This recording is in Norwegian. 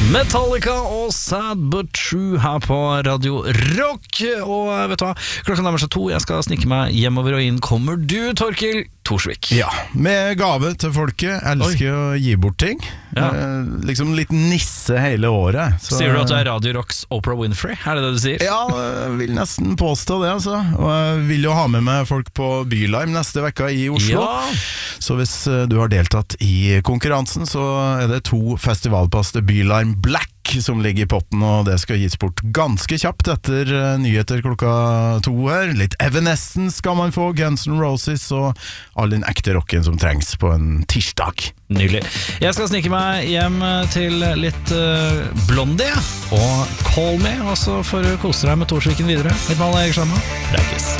Metallica og Sad But True her på Radio Rock. Og vet du hva, klokka nærmer seg 2. Jeg skal snikke meg hjemover, og inn kommer du, Torkil Torsvik. Ja, med gave til folket. Elsker å gi bort ting. Ja. Liksom litt nisse hele året. Så sier du at du er Radio Rocks Oprah Winfrey? Er det det du sier? Ja, jeg vil nesten påstå det, altså. Og jeg vil jo ha med meg folk på Bylarm neste vekka i Oslo. Ja. Så hvis du har deltatt i konkurransen, så er det 2 festivalpass til Bylarm Black som ligger i potten, og det skal gis bort ganske kjapt etter nyheter klokka 2 her. Litt Evanescence skal man få, Guns N' Roses og all den ekte rocken som trengs på en tirsdag. Nydelig. Jeg skal snike meg hjem til litt Blondie og Call Me, og så får du kose deg med Torsviken videre. Mitt navn er Erik Sjarma. Preikes.